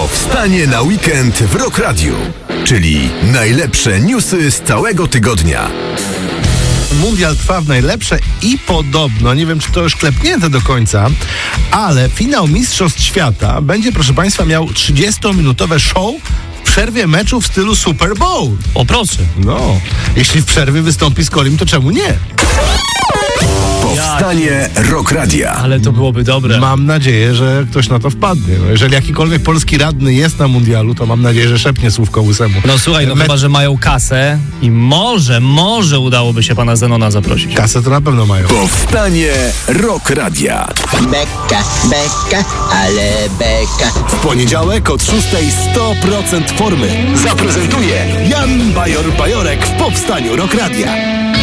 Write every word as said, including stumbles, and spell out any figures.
Powstanie na weekend w Rock Radiu, czyli najlepsze newsy z całego tygodnia. Mundial trwa w najlepsze i podobno, nie wiem czy to już klepnięte do końca, ale finał Mistrzostw Świata będzie, proszę Państwa, miał trzydziestominutowe show w przerwie meczu w stylu Super Bowl. O proszę. No, jeśli w przerwie wystąpi Skolim, to czemu nie? Powstanie Rock Radia. Ale to byłoby dobre. Mam nadzieję, że ktoś na to wpadnie. No, jeżeli jakikolwiek polski radny jest na mundialu, to mam nadzieję, że szepnie słówko łysemu. No słuchaj, no Me- chyba, że mają kasę i może, może udałoby się pana Zenona zaprosić. Kasę to na pewno mają. Powstanie Rock Radia. Beka, beka, ale beka. W poniedziałek od szóstej sto procent formy zaprezentuje Jan Bajor-Bajorek w Powstaniu Rock Radia.